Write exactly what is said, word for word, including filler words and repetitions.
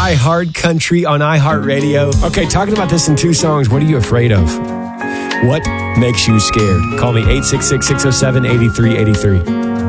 iHeart Country on iHeartRadio. Okay, talking about this in two songs, what are you afraid of? What makes you scared? Call me eight six six, six oh seven, eight three eight three.